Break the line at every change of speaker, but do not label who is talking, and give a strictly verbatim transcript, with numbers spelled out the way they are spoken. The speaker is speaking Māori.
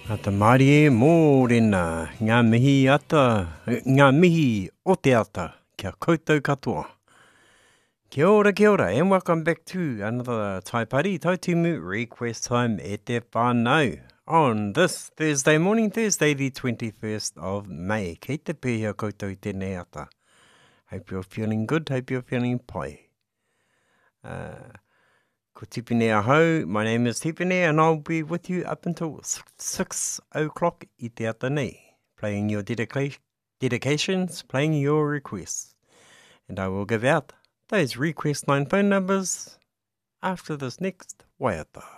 Ata Māori e mōrena, ngā mihi ata, ngā mihi o te ata, kia koutou katoa. Kia ora, kia ora, and welcome back to another Tai Pari Tautumu Request Time e te whānau. On this Thursday morning, Thursday the twenty-first of May, kei te pēhea koutou tēnei ata. Hope you're feeling good, hope you're feeling pai. Uh, Ko Tipene ahau, my name is Tipene and I'll be with you up until six o'clock i te ata nei, playing your dedica- dedications, playing your requests. And I will give out those request line phone numbers after this next waiata.